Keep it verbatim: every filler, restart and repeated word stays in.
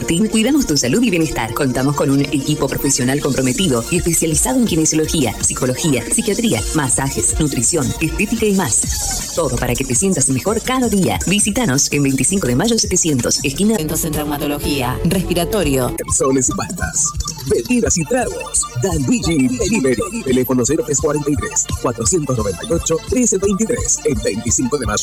Martín cuidamos tu salud y bienestar. Contamos con un equipo profesional comprometido y especializado en kinesiología, psicología, psiquiatría, masajes, nutrición, estética y más. Todo para que te sientas mejor cada día. Visítanos en veinticinco de mayo setecientos, esquina Eventos en traumatología, respiratorio, soles y pastas, bebidas y tragos. Dan D J Delivery. Teléfono cero tres cuatro tres, cuatro nueve ocho, uno tres dos tres. En veinticinco de mayo